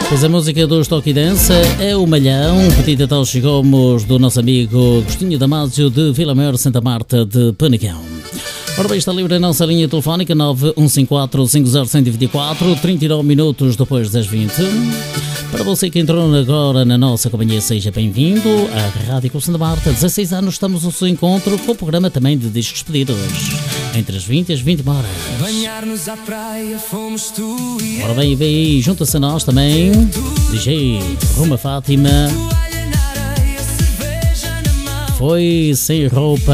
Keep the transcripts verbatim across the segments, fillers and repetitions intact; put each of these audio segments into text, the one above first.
Pois a música do Stock Dance é o Malhão. Pedido tal chegamos do nosso amigo Agostinho Damasio de Vila Maior, Santa Marta de Penegão. Ora bem, está livre a nossa linha telefónica nove um cinco quatro, cinco zero um zero dois quatro, trinta e nove minutos depois das vinte. Para você que entrou agora na nossa companhia, seja bem-vindo à Rádio Clube Santa Marta. dezasseis anos estamos no seu encontro com o programa também de discos pedidos. Entre as vinte e as vinte horas. Banhar-nos à praia, fomos tu e ora bem, vem aí, junta-se a nós também D J Roma Fátima. Foi sem roupa,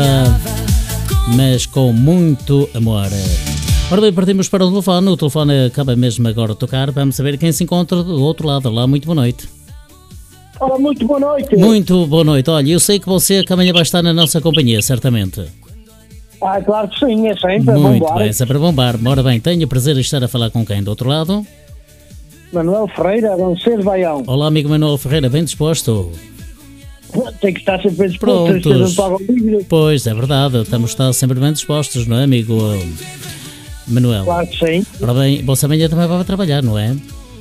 mas com muito amor. Ora bem, partimos para o telefone. O telefone acaba mesmo agora de tocar. Vamos saber quem se encontra do outro lado. Olá, muito boa noite. Olá, muito boa noite. Muito boa noite. Olha, eu sei que você que amanhã vai estar na nossa companhia, certamente. Ah, claro que sim, é sempre a muito bombar. bem, sempre a bombar. Ora bem, tenho o prazer de estar a falar com quem do outro lado? Manuel Ferreira, Avanceiro Baião. Olá, amigo Manuel Ferreira, bem disposto? Tem que estar sempre bem disposto. Prontos. Pois, é verdade, estamos estar sempre bem dispostos, não é, amigo Manuel? Claro que sim. Ora bem, você amanhã também vai trabalhar, não é?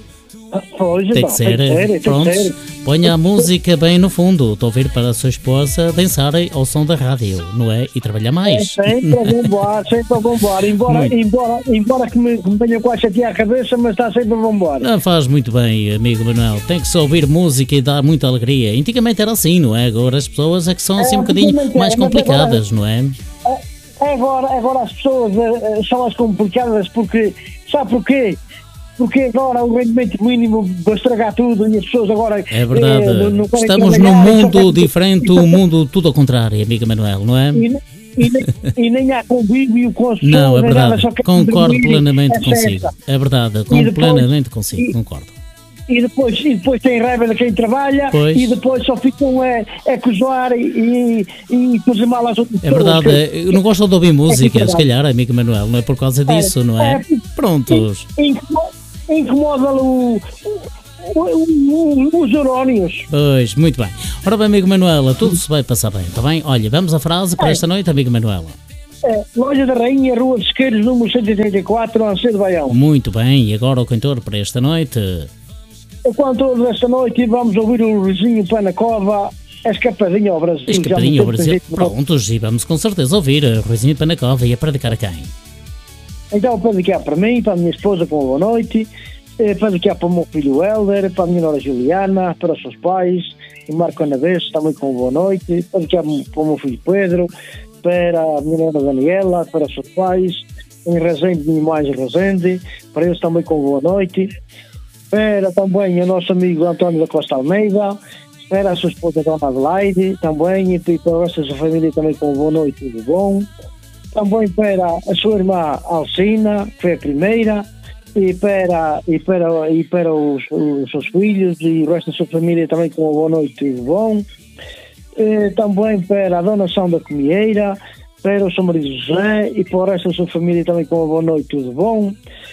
Pois, tem então, que ser, tem que ser, pronto. tem que ser. Ponha a música bem no fundo, estou a ouvir para a sua esposa dançarem ao som da rádio, não é? E trabalhar mais. É sempre a bombar, sempre a bombar. Embora, embora, embora que me, que me tenha quase chatear a cabeça, mas está sempre a bombar. Não, faz muito bem, amigo Manuel. Tem que só ouvir música e dar muita alegria. Antigamente era assim, não é? Agora as pessoas é que são assim É, um bocadinho antigamente mais era, mas complicadas, não é? É, Agora, agora as pessoas eh, são as complicadas porque, sabe porquê? Porque agora o rendimento mínimo vai estragar tudo e as pessoas agora... É verdade. eh, não- não querem Estamos num trabalhar, só mundo querem- diferente, um mundo tudo ao contrário, amigo Manuel, não é? E, ne- e, ne- e nem há convívio com as pessoas. Não, é nem nada, verdade. só querem Concordo dormir, plenamente é consigo. festa. É verdade, E depois- plenamente consigo, e- concordo. E depois, e depois tem raiva de quem trabalha. Pois. E depois só ficam é, é cozoar e, e, e fazer mal às outras É pessoas. verdade, que- eu não gosto de ouvir música, verdade. se calhar, amigo Manuel, não é por causa disso, não é? é, Prontos. Incomo- Incomoda-lo o- o- o- os neurónios. Pois, muito bem. Ora bem, amigo Manuela, tudo se vai passar bem, está bem? Olha, vamos à frase para esta noite, amigo Manuela. É, Loja da Rainha, Rua dos Isqueiros, número cento e trinta e quatro, Avanceiro Baião. Muito bem, e agora o cantor para esta noite? Enquanto esta noite vamos ouvir o Luizinho Pé na Cova, a escapadinha ao Brasil. Escapadinho Já ao me Brasil. tempo de jeito. Prontos, e vamos com certeza ouvir a Ruizinho Panacova e a predicar a quem? Então, para dedicar para mim, para a minha esposa, com boa noite, eh, para dedicar para o meu filho Helder, para a minha nora Juliana, para os seus pais, o Marco Anaves, também com boa noite, para dedicar para o meu filho Pedro, para a minha nora Daniela, para os seus pais, em Resende, minha mãe Resende, para eles também com boa noite, para também o nosso amigo António da Costa Almeida, para a sua esposa Dona Adelaide, também, e para essa sua família também com boa noite, tudo bom. Também para a sua irmã Alcina, que foi a primeira, e para, e para, e para os, os seus filhos e o resto da sua família também com uma boa noite, tudo bom. E também para a Dona São da Comieira, para o seu marido José e para o resto da sua família também com uma boa noite, tudo bom.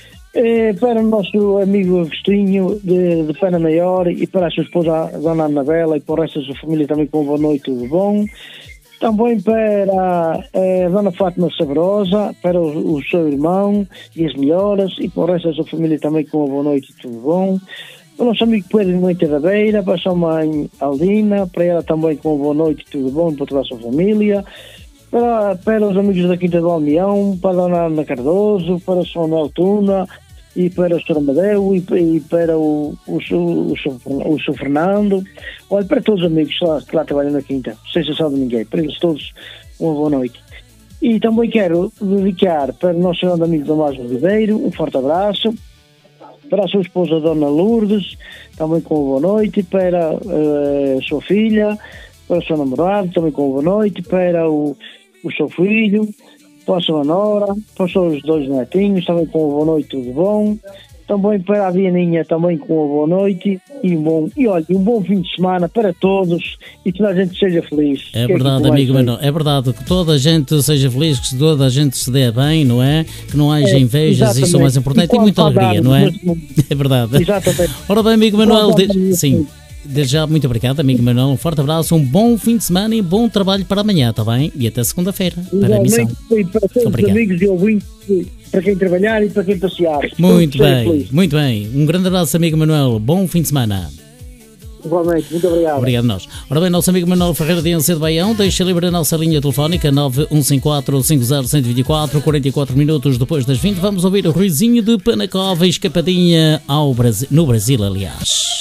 E para o nosso amigo Agostinho de, de Pena Maior e para a sua esposa Dona Anabela e para o resto da sua família também com uma boa noite, tudo bom. Também para a Dona Fátima Sabrosa, para o, o seu irmão e as melhoras, e para o resto da sua família também com uma boa noite, tudo bom. Para o nosso amigo Pedro de Noite da Beira, para a sua mãe Aldina, para ela também com uma boa noite, tudo bom, para toda a sua família. Para, para os amigos da Quinta do Almeão, para a Dona Ana Cardoso, para o Sr. Manuel Tuna, e para o senhor Amadeu, e, e para o, o, o, o, o senhor Fernando, olha, para todos os amigos que lá, que lá trabalham na Quinta, sem exceção de ninguém, para eles todos uma boa noite. E também quero dedicar para o nosso grande amigo Tomás Ribeiro um forte abraço, para a sua esposa Dona Lourdes, também com uma boa noite, para uh, a sua filha, para o seu namorado, também com uma boa noite, para o, o seu filho, para a sua nora, para os seus dois netinhos, também com uma boa noite, tudo bom. Também para a Dianinha, também com uma boa noite e um bom, e olha, um bom fim de semana para todos e que toda a gente seja feliz. É que verdade, é amigo mais Manuel, é verdade que toda a gente seja feliz, que toda a gente se dê bem, não é? Que não haja É, invejas, isso é o mais importante, e quando muita alegria, saudades, não é? mesmo- É verdade. Exatamente. Ora bem, amigo Manuel, Quando de... saudades, sim, Desde já, muito obrigado, amigo Manuel. Um forte abraço, um bom fim de semana e bom trabalho para amanhã, está bem? E até segunda-feira para a missão. E para todos Obrigado. os amigos e ouvintes, para quem trabalhar e para quem passear. Muito Todos bem, felizes. muito bem. Um grande abraço, amigo Manuel. Bom fim de semana. Igualmente, muito obrigado. Obrigado nós. Ora bem, nosso amigo Manuel Ferreira de Ence de Baião deixa livre a nossa linha telefónica nove um cinco quatro, cinco zero um zero dois quatro, quarenta e quatro minutos depois das vinte. Vamos ouvir o Ruizinho de Panacova, escapadinha ao Brasil, no Brasil, aliás.